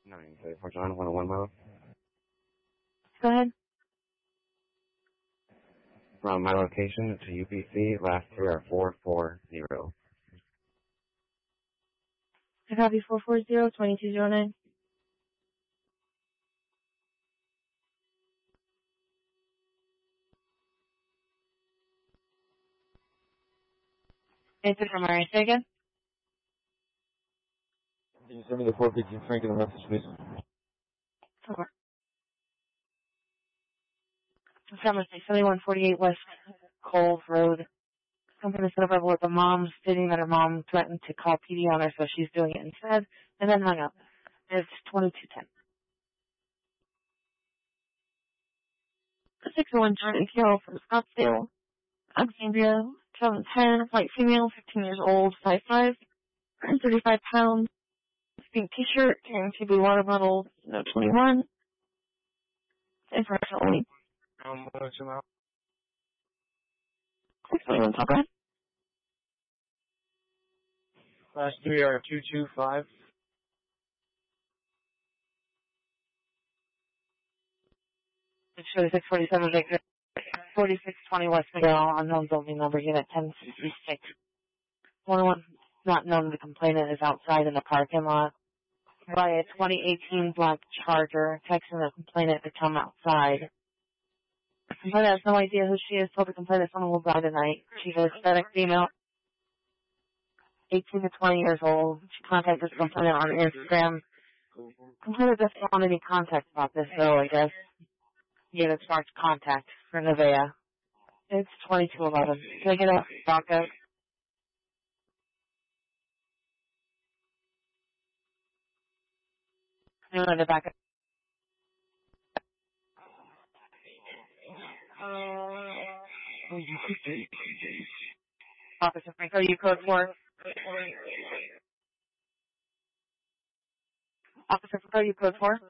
934 John, 101 Milo. Go ahead. From my location to UPC, last three are 440. I copy 440-2209. Answer from Mary. Say again? Can you send me the 415 Franklin message, please? Okay. Pharmacy, 7148 West Cove Road. I'm going to set up a with the mom stating that her mom threatened to call PD on her, so she's doing it instead, and then hung up. It's 2210. 601 Jordan Carroll from Scottsdale, Alexandria, 2010, white female, 15 years old, 5'5", 135 pounds, pink t-shirt, carrying 2 blue water bottles, no 21. Information only. 621, top right. Last three are 225. It's 647 Victor, 4620 West Miguel, unknown building number, unit 1066. 101 not known the complainant is outside in the parking lot by a 2018 black Charger, texting the complainant to come outside. The complainant has no idea who she is, told the complainant someone will die tonight. She's a Hispanic female, 18 to 20 years old. She contacted the complainant on Instagram. Complainant doesn't want any contact about this, though, I guess. Yeah, it sparked contact for Nevaeh. It's 2211. Can I get a backup? No, the backup. Officer Franco, you code 4. Officer Franco, you code 4.